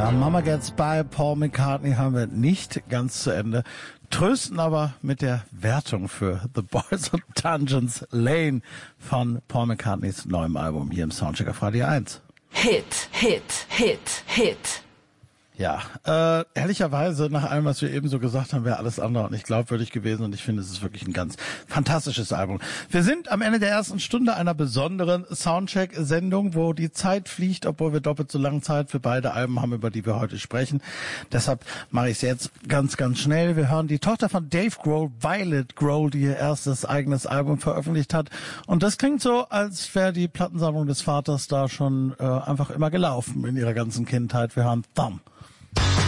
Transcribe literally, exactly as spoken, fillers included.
Ja, Mama Gets By, Paul McCartney haben wir nicht ganz zu Ende. Trösten aber mit der Wertung für The Boys of Dungeons Lane von Paul McCartneys neuem Album hier im Soundcheck auf Radio eins. Hit, Hit, Hit, Hit. Ja, äh, ehrlicherweise, nach allem, was wir eben so gesagt haben, wäre alles andere und nicht glaubwürdig gewesen und ich finde, es ist wirklich ein ganz fantastisches Album. Wir sind am Ende der ersten Stunde einer besonderen Soundcheck-Sendung, wo die Zeit fliegt, obwohl wir doppelt so lange Zeit für beide Alben haben, über die wir heute sprechen. Deshalb mache ich es jetzt ganz, ganz schnell. Wir hören die Tochter von Dave Grohl, Violet Grohl, die ihr erstes eigenes Album veröffentlicht hat. Und das klingt so, als wäre die Plattensammlung des Vaters da schon äh, einfach immer gelaufen in ihrer ganzen Kindheit. Wir hören Thumb.